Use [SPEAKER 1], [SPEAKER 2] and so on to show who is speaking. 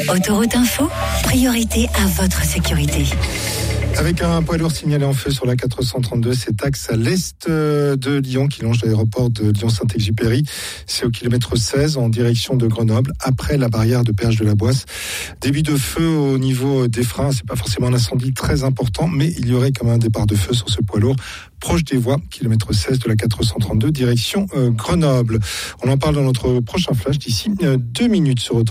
[SPEAKER 1] Autoroute Info, priorité à votre sécurité.
[SPEAKER 2] Avec un poids lourd signalé en feu sur la 432, c'est axe à l'est de Lyon qui longe l'aéroport de Lyon-Saint-Exupéry. C'est au kilomètre 16 en direction de Grenoble, après la barrière de péage de la Boisse. Début de feu au niveau des freins, c'est pas forcément un incendie très important, mais il y aurait quand même un départ de feu sur ce poids lourd proche des voies, kilomètre 16 de la 432, direction Grenoble. On en parle dans notre prochain flash d'ici 2 minutes sur